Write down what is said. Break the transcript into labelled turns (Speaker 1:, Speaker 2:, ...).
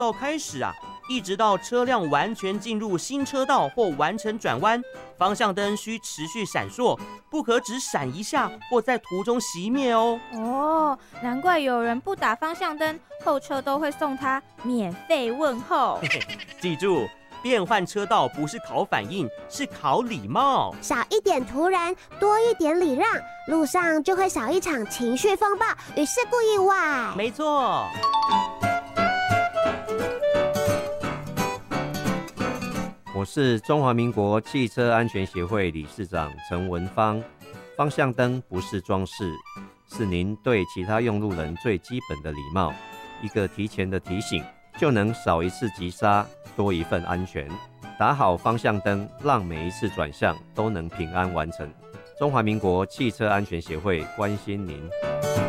Speaker 1: 道开始啊，一直到车辆完全进入新车道或完成转弯，方向灯需持续闪烁，不可只闪一下或在途中熄灭哦。
Speaker 2: 哦，难怪有人不打方向灯，后车都会送他免费问候。
Speaker 1: 记住，变换车道不是考反应，是考礼貌。
Speaker 3: 少一点突然，多一点礼让，路上就会少一场情绪风暴与事故意外。
Speaker 1: 没错。
Speaker 4: 我是中华民国汽车安全协会理事长陈文芳。方向灯不是装饰，是您对其他用路人最基本的礼貌。一个提前的提醒，就能少一次急刹，多一份安全。打好方向灯，让每一次转向都能平安完成。中华民国汽车安全协会关心您。